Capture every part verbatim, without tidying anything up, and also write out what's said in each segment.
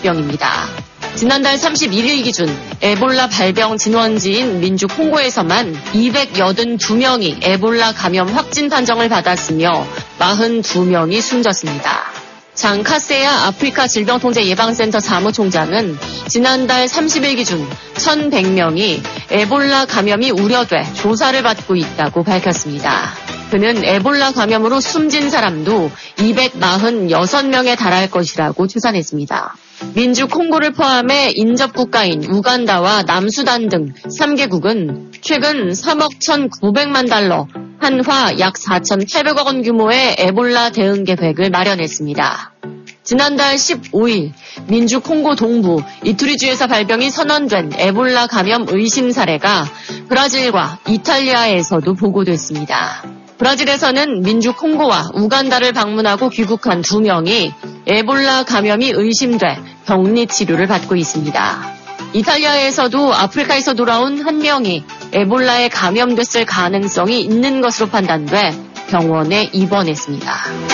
에볼라병입니다. 지난달 삼십일일 기준 에볼라 발병 진원지인 민주 콩고에서만 이백팔십이 명이 에볼라 감염 확진 판정을 받았으며 사십이 명이 숨졌습니다. 장 카세야 아프리카 질병통제예방센터 사무총장은 지난달 삼십일 기준 천백 명이 에볼라 감염이 우려돼 조사를 받고 있다고 밝혔습니다. 그는 에볼라 감염으로 숨진 사람도 이백사십육 명에 달할 것이라고 추산했습니다. 민주 콩고를 포함해 인접 국가인 우간다와 남수단 등 삼 개국은 최근 삼억 천구백만 달러, 한화 약 사천팔백억 원 규모의 에볼라 대응 계획을 마련했습니다. 지난달 십오일 민주 콩고 동부 이투리주에서 발병이 선언된 에볼라 감염 의심 사례가 브라질과 이탈리아에서도 보고됐습니다. 브라질에서는 민주 콩고와 우간다를 방문하고 귀국한 두 명이 에볼라 감염이 의심돼 격리 치료를 받고 있습니다. 이탈리아에서도 아프리카에서 돌아온 한 명이 에볼라에 감염됐을 가능성이 있는 것으로 판단돼 병원에 입원했습니다.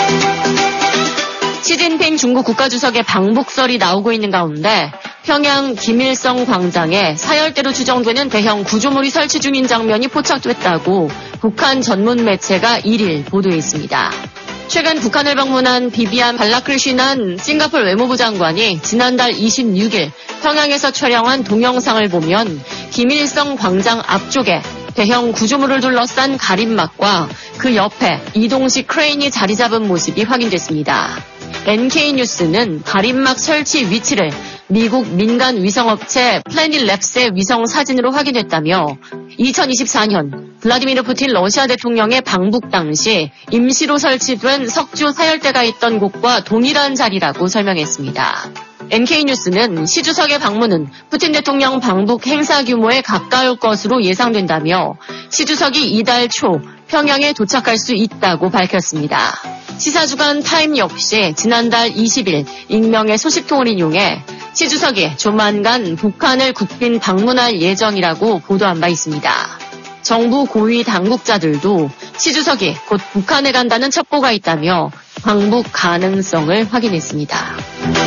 시진핑 중국 국가주석의 방북설이 나오고 있는 가운데 평양 김일성 광장에 사열대로 추정되는 대형 구조물이 설치 중인 장면이 포착됐다고 북한 전문 매체가 일일 보도했습니다. 최근 북한을 방문한 비비안 발라크리시난 싱가포르 외무부 장관이 지난달 이십육일 평양에서 촬영한 동영상을 보면 김일성 광장 앞쪽에 대형 구조물을 둘러싼 가림막과 그 옆에 이동식 크레인이 자리 잡은 모습이 확인됐습니다. 엔케이뉴스는 가림막 설치 위치를 미국 민간 위성업체 플래닛랩스의 위성 사진으로 확인했다며 이천이십사년 블라디미르 푸틴 러시아 대통령의 방북 당시 임시로 설치된 석주 사열대가 있던 곳과 동일한 자리라고 설명했습니다. 엔케이뉴스는 시 주석의 방문은 푸틴 대통령 방북 행사 규모에 가까울 것으로 예상된다며 시 주석이 이달 초 평양에 도착할 수 있다고 밝혔습니다. 시사주간 타임 역시 지난달 이십일 익명의 소식통을 인용해 시 주석이 조만간 북한을 국빈 방문할 예정이라고 보도한 바 있습니다. 정부 고위 당국자들도 시 주석이 곧 북한에 간다는 첩보가 있다며 방북 가능성을 확인했습니다.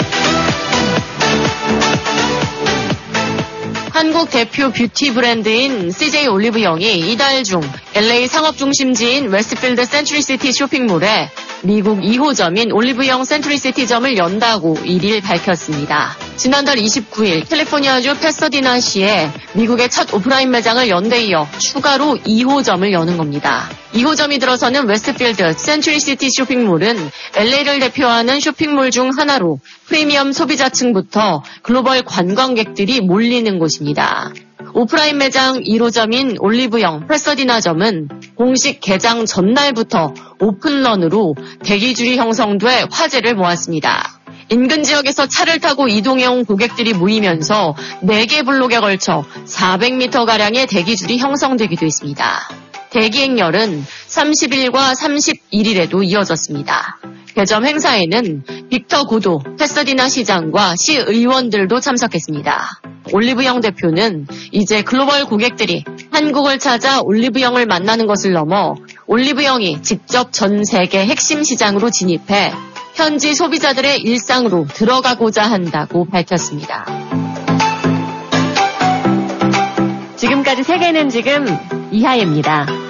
한국 대표 뷰티 브랜드인 씨제이 올리브영이 이달 중 엘에이 상업중심지인 웨스트필드 센츄리시티 쇼핑몰에 미국 이 호점인 올리브영 센츄리시티점을 연다고 일일 밝혔습니다. 지난달 이십구일 캘리포니아주 패서디나시에 미국의 첫 오프라인 매장을 연대 이어 추가로 이 호점을 여는 겁니다. 이 호점이 들어서는 웨스트필드 센츄리시티 쇼핑몰은 엘에이를 대표하는 쇼핑몰 중 하나로 프리미엄 소비자층부터 글로벌 관광객들이 몰리는 곳입니다. 오프라인 매장 일 호점인 올리브영 패서디나점은 공식 개장 전날부터 오픈런으로 대기줄이 형성돼 화제를 모았습니다. 인근 지역에서 차를 타고 이동해온 고객들이 모이면서 네 개 블록에 걸쳐 사백 미터가량의 대기줄이 형성되기도 했습니다. 대기 행렬은 삼십일과 삼십일일에도 이어졌습니다. 개점 행사에는 빅터 고도, 패서디나 시장과 시의원들도 참석했습니다. 올리브영 대표는 이제 글로벌 고객들이 한국을 찾아 올리브영을 만나는 것을 넘어 올리브영이 직접 전 세계 핵심 시장으로 진입해 현지 소비자들의 일상으로 들어가고자 한다고 밝혔습니다. 지금까지 세계는 지금 이하예입니다.